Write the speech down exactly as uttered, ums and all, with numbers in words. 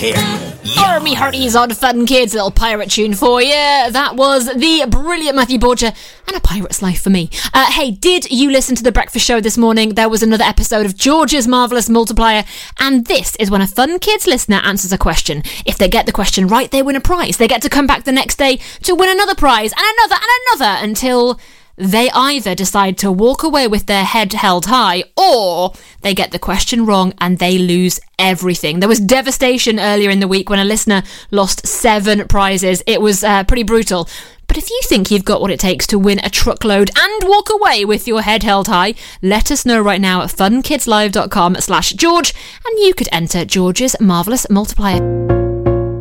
here. Army Hearties on Fun Kids, little pirate tune for you. That was the brilliant Matthew Borger and A Pirate's Life for me. Uh, hey, did you listen to The Breakfast Show this morning? There was another episode of George's Marvellous Multiplier, and this is when a Fun Kids listener answers a question. If they get the question right, they win a prize. They get to come back the next day to win another prize, and another, and another, until they either decide to walk away with their head held high, or they get the question wrong and they lose everything. There was devastation earlier in the week when a listener lost seven prizes. It was uh, pretty brutal. But if you think you've got what it takes to win a truckload and walk away with your head held high, let us know right now at funkidslive.com slash George, and you could enter George's Marvellous Multiplier.